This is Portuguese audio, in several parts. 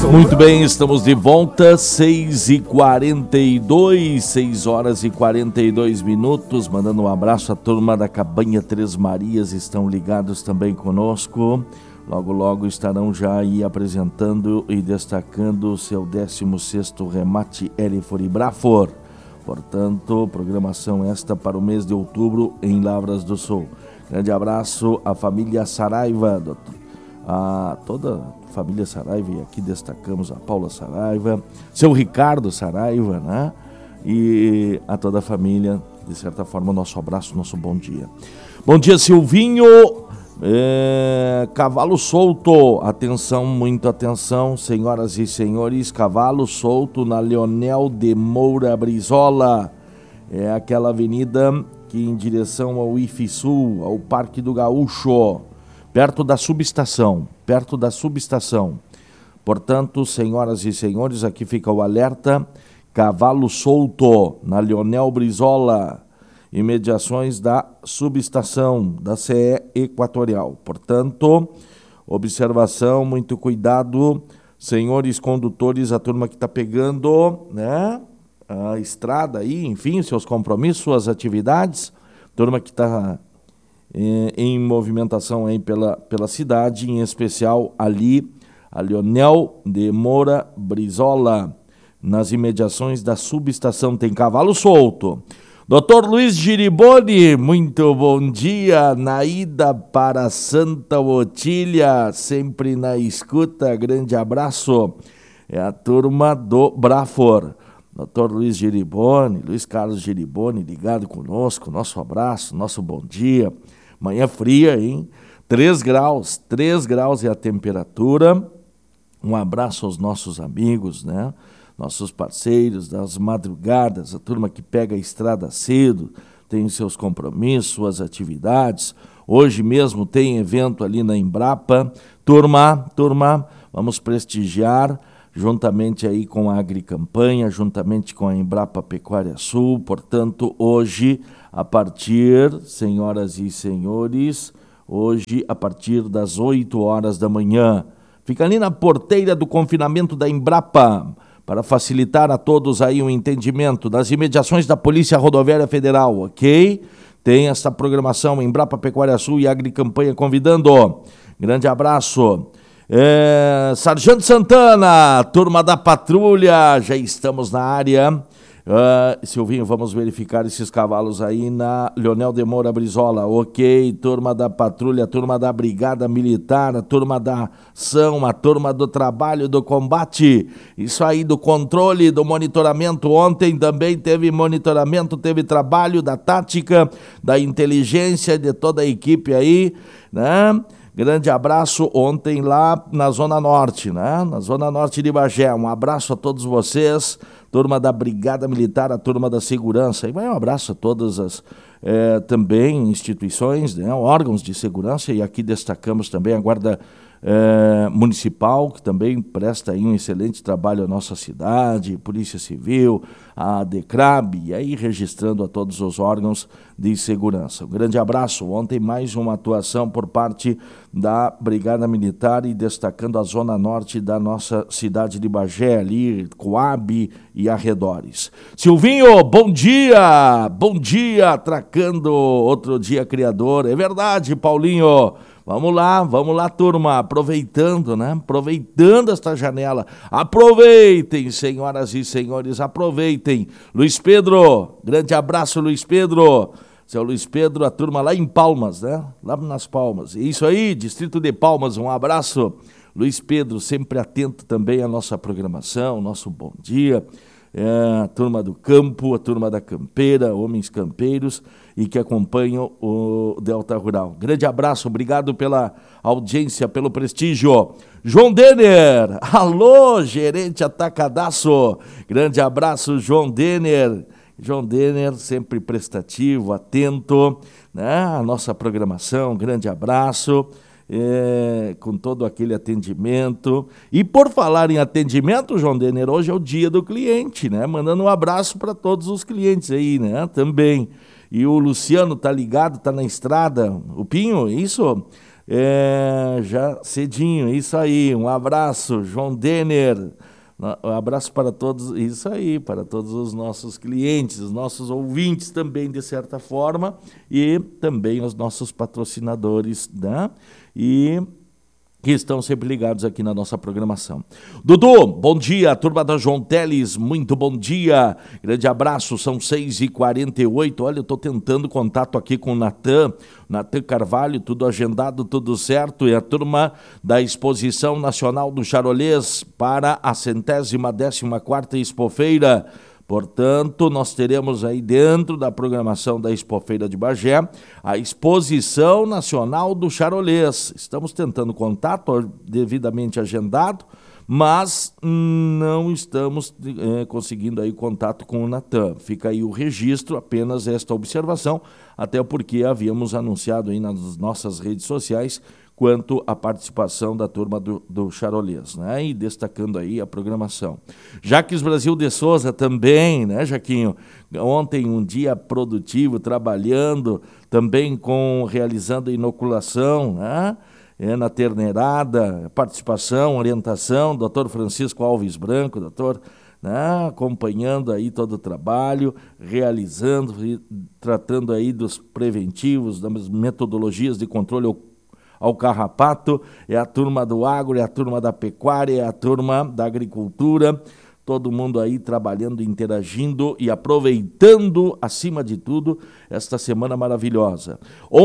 Muito bem, estamos de volta, 6h42, 6 horas e 42 minutos, mandando um abraço à turma da Cabanha Três Marias, estão ligados também conosco, logo logo estarão já aí apresentando e destacando o seu 16º remate Erifor e Brafor, portanto, programação esta para o mês de outubro em Lavras do Sul. Grande abraço à família Saraiva, a toda a família Saraiva, e aqui destacamos a Paula Saraiva, seu Ricardo Saraiva, né? E a toda a família, de certa forma, nosso abraço, nosso bom dia. Bom dia, Silvinho, cavalo solto, atenção, muita atenção, senhoras e senhores, cavalo solto na Leonel de Moura Brizola, é aquela avenida que em direção ao IFSUL, ao Parque do Gaúcho, perto da subestação. Portanto, senhoras e senhores, aqui fica o alerta, cavalo solto na Leonel Brizola, imediações da subestação da CE Equatorial. Portanto, observação, muito cuidado, senhores condutores, a turma que está pegando, né, a estrada aí, enfim, seus compromissos, suas atividades, turma que está em movimentação aí pela cidade, em especial ali, a Leonel de Moura Brizola, nas imediações da subestação, tem cavalo solto. Dr. Luiz Giriboni, muito bom dia, na ida para Santa Otília, sempre na escuta, grande abraço, é a turma do Brafor. Dr. Luiz Giriboni, Luiz Carlos Giriboni, ligado conosco, nosso abraço, nosso bom dia. Manhã fria, hein? 3 graus é a temperatura. Um abraço aos nossos amigos, né? Nossos parceiros das madrugadas, a turma que pega a estrada cedo, tem os seus compromissos, suas atividades. Hoje mesmo tem evento ali na Embrapa. Turma, vamos prestigiar, juntamente aí com a Agricampanha, juntamente com a Embrapa Pecuária Sul. Portanto, hoje, a partir, senhoras e senhores, hoje a partir das 8 horas da manhã, fica ali na porteira do confinamento da Embrapa, para facilitar a todos aí o entendimento das imediações da Polícia Rodoviária Federal, ok? Tem essa programação, Embrapa Pecuária Sul e Agricampanha convidando. Grande abraço. Sargento Santana, turma da patrulha, já estamos na área. Silvinho, vamos verificar esses cavalos aí na Leonel de Moura Brizola, ok, turma da patrulha, turma da brigada militar, a turma da ação, a turma do trabalho, do combate, isso aí do controle, do monitoramento. Ontem também teve monitoramento, teve trabalho da tática, da inteligência, de toda a equipe aí, né? Grande abraço ontem lá na Zona Norte, né? Na Zona Norte de Bagé. Um abraço a todos vocês, turma da Brigada Militar, a turma da Segurança. E vai um abraço a todas as também instituições, né? Órgãos de segurança. E aqui destacamos também a Guarda Municipal, que também presta aí um excelente trabalho à nossa cidade, Polícia Civil, a DECRAB, e aí registrando a todos os órgãos de segurança. Um grande abraço. Ontem mais uma atuação por parte da Brigada Militar e destacando a Zona Norte da nossa cidade de Bagé, ali, Coab e arredores. Silvinho, bom dia, atracando outro dia criador. É verdade, Paulinho. Vamos lá, turma, aproveitando, né? Aproveitando esta janela. Aproveitem, senhoras e senhores, aproveitem. Luiz Pedro, grande abraço, Luiz Pedro. Seu Luiz Pedro, a turma lá em Palmas, né? Lá nas Palmas. Isso aí, Distrito de Palmas, um abraço. Luiz Pedro, sempre atento também à nossa programação, nosso bom dia. A turma do campo, a turma da campeira, homens campeiros e que acompanham o Delta Rural. Grande abraço, obrigado pela audiência, pelo prestígio. João Denner, alô, gerente atacadaço. Grande abraço, João Denner. João Denner, sempre prestativo, atento, né? A nossa programação, grande abraço. Com todo aquele atendimento. E por falar em atendimento, João Denner, hoje é o dia do cliente, né? Mandando um abraço para todos os clientes aí, né? Também. E o Luciano tá ligado, tá na estrada. O Pinho, isso? já cedinho, isso aí, um abraço, João Denner, um abraço para todos, isso aí, para todos os nossos clientes, os nossos ouvintes também, de certa forma, e também os nossos patrocinadores, né? E que estão sempre ligados aqui na nossa programação. Dudu, bom dia, turma da João Teles, muito bom dia, grande abraço, são 6h48, olha, eu estou tentando contato aqui com o Natan Carvalho, tudo agendado, tudo certo, e a turma da Exposição Nacional do Charolês para a 114ª Expofeira. Portanto, nós teremos aí dentro da programação da Expofeira de Bagé a Exposição Nacional do Charolês. Estamos tentando contato devidamente agendado, mas não estamos conseguindo aí contato com o Natan. Fica aí o registro, apenas esta observação, até porque havíamos anunciado aí nas nossas redes sociais quanto à participação da turma do Charolês, né? E destacando aí a programação. Jaques Brasil de Souza também, né, Jaquinho? Ontem um dia produtivo, trabalhando, também realizando a inoculação, né? Na terneirada, participação, orientação, doutor Francisco Alves Branco, doutor, né, acompanhando aí todo o trabalho, realizando, tratando aí dos preventivos, das metodologias de controle ao carrapato, é a turma do agro, é a turma da pecuária, é a turma da agricultura, todo mundo aí trabalhando, interagindo e aproveitando, acima de tudo, esta semana maravilhosa.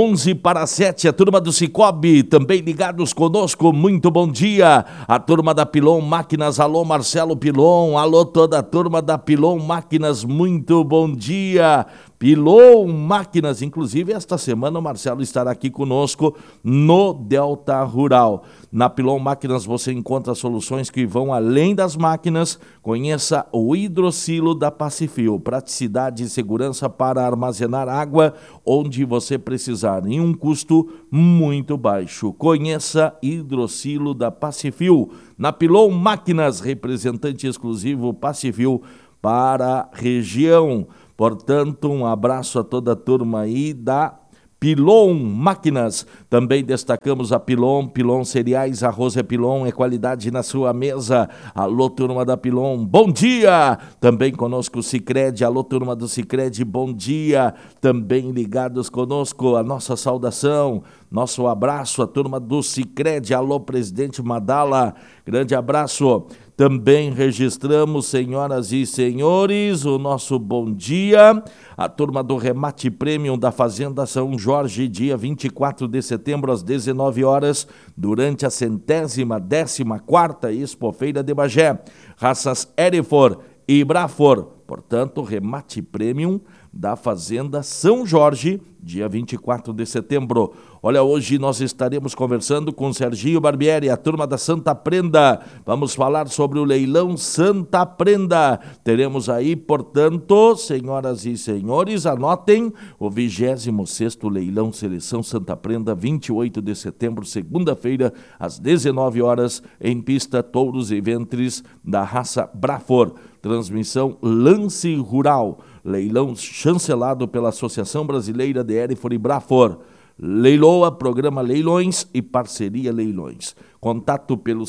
6:55, a turma do Cicobi, também ligados conosco, muito bom dia. A turma da Pilon Máquinas, alô Marcelo Pilon, alô toda a turma da Pilon Máquinas, muito bom dia. Pilon Máquinas, inclusive esta semana o Marcelo estará aqui conosco no Delta Rural. Na Pilon Máquinas você encontra soluções que vão além das máquinas. Conheça o hidrocilo da Pacifil, praticidade e segurança para armazenar água onde você precisar, em um custo muito baixo. Conheça hidrocilo da Pacifil. Na Pilon Máquinas, representante exclusivo Pacifil para a região. Portanto, um abraço a toda a turma aí da Pilon Máquinas. Também destacamos a Pilon Cereais, arroz é Pilon, é qualidade na sua mesa. Alô, turma da Pilon, bom dia! Também conosco o Sicredi, alô, turma do Sicredi, bom dia! Também ligados conosco, a nossa saudação, nosso abraço, a turma do Sicredi, alô, presidente Madala, grande abraço. Também registramos, senhoras e senhores, o nosso bom dia, a turma do Remate Premium da Fazenda São Jorge, dia 24 de setembro, às 19 horas, durante a 114ª Expofeira de Bagé. Raças Hereford e Braford, portanto, Remate Premium da Fazenda São Jorge, dia 24 de setembro. Olha, hoje nós estaremos conversando com Serginho Barbieri, a turma da Santa Prenda. Vamos falar sobre o leilão Santa Prenda. Teremos aí, portanto, senhoras e senhores, anotem, o 26º leilão Seleção Santa Prenda, 28 de setembro, segunda-feira, às 19 horas, em pista Touros e Ventres da raça Braford. Transmissão Lance Rural. Leilão chancelado pela Associação Brasileira de Hereford e Braford. Leiloa, programa Leilões e parceria Leilões. Contato pelo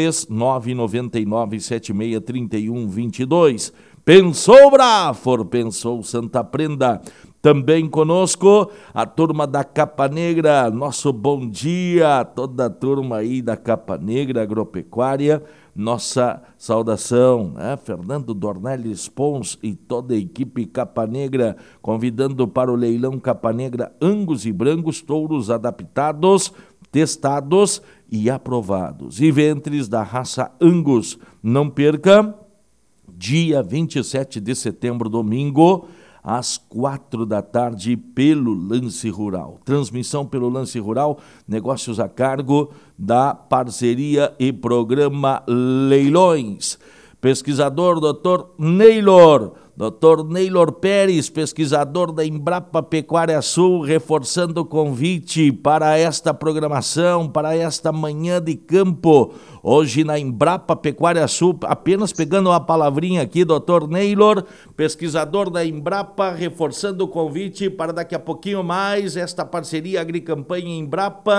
53999763122. Pensou Braford, pensou Santa Prenda. Também conosco a turma da Capa Negra, nosso bom dia, toda a turma aí da Capa Negra Agropecuária, nossa saudação, né? Fernando Dornelles Pons e toda a equipe Capa Negra, convidando para o leilão Capa Negra Angus e Brancos, touros adaptados, testados e aprovados. E ventres da raça Angus, não perca, dia 27 de setembro, domingo, às 4h, pelo Lance Rural. Transmissão pelo Lance Rural, negócios a cargo da parceria e programa Leilões. Pesquisador Dr. Neylor Pérez, pesquisador da Embrapa Pecuária Sul, reforçando o convite para esta programação, para esta manhã de campo. Hoje na Embrapa Pecuária Sul, apenas pegando uma palavrinha aqui, Dr. Neylor, pesquisador da Embrapa, reforçando o convite para daqui a pouquinho mais esta parceria Agricampanha Embrapa,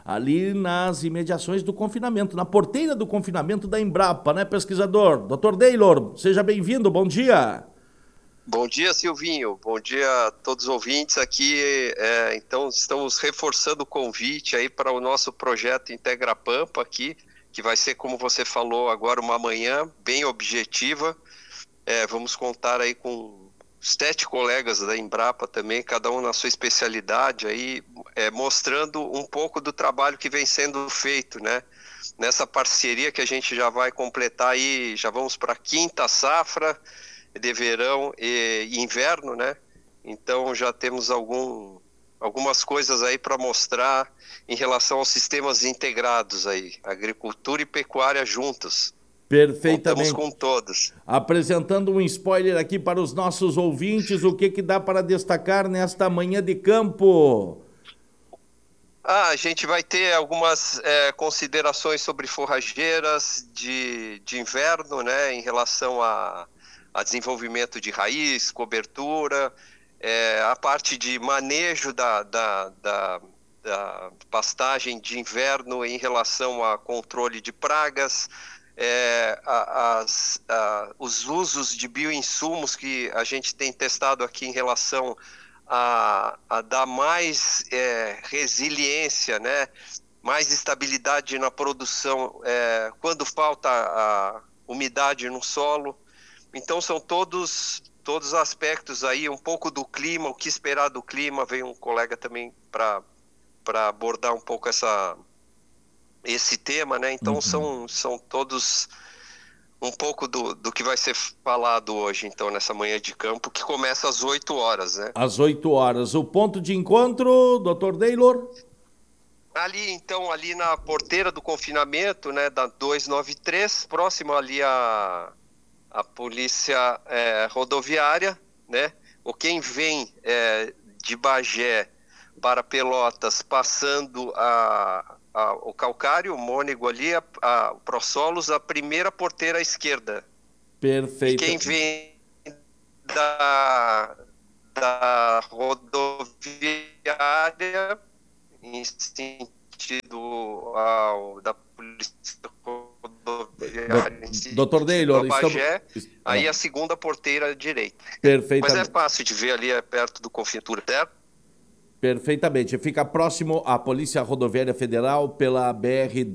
ali nas imediações do confinamento, na porteira do confinamento da Embrapa, né, pesquisador? Dr. Daylor, seja bem-vindo, bom dia. Bom dia, Silvinho. Bom dia a todos os ouvintes aqui. Então, estamos reforçando o convite aí para o nosso projeto Integra Pampa aqui, que vai ser, como você falou agora, uma manhã bem objetiva. Vamos contar aí com 7 colegas da Embrapa também, cada um na sua especialidade aí, mostrando um pouco do trabalho que vem sendo feito, né? Nessa parceria que a gente já vai completar aí, já vamos para a 5ª safra de verão e inverno, né? Então já temos algumas coisas aí para mostrar em relação aos sistemas integrados aí, agricultura e pecuária juntos. Contamos Perfeitamente. com todos. Apresentando um spoiler aqui para os nossos ouvintes, o que dá para destacar nesta manhã de campo? A gente vai ter algumas considerações sobre forrageiras de inverno, né, em relação a desenvolvimento de raiz, cobertura, a parte de manejo da pastagem de inverno em relação a controle de pragas, os usos de bioinsumos que a gente tem testado aqui em relação a dar mais resiliência, né? Mais estabilidade na produção quando falta a umidade no solo. Então são todos aspectos aí, um pouco do clima, o que esperar do clima. Veio um colega também para abordar um pouco esse tema, né? Então são todos um pouco do que vai ser falado hoje, então, nessa manhã de campo, que começa às 8 horas, né? Às 8 horas. O ponto de encontro, Dr. Daylor? Ali na porteira do confinamento, né, da 293, próximo ali a polícia rodoviária, né? Quem vem de Bagé para Pelotas, passando o calcário, o mônego ali, o Prossolos, a primeira porteira à esquerda. Perfeito. E quem vem da rodoviária, em sentido da polícia rodoviária, em sentido Dr. Daylor, Bagé, aí a segunda porteira à direita. Perfeitamente. Mas é fácil de ver ali, perto do confintura, certo? Perfeitamente. Fica próximo à Polícia Rodoviária Federal pela BR